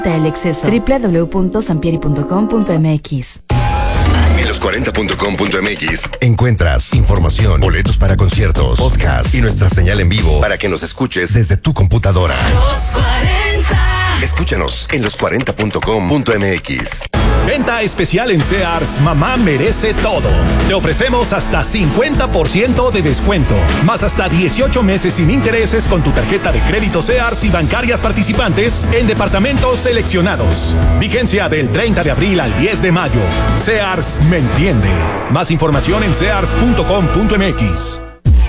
El exceso. www.sampieri.com.mx. En los40.com.mx encuentras información, boletos para conciertos, podcast y nuestra señal en vivo para que nos escuches desde tu computadora. Los 40. Escúchanos en los40.com.mx. Venta especial en Sears, mamá merece todo. Te ofrecemos hasta 50% de descuento, más hasta 18 meses sin intereses con tu tarjeta de crédito Sears y bancarias participantes en departamentos seleccionados. Vigencia del 30 de abril al 10 de mayo. Sears me entiende. Más información en sears.com.mx.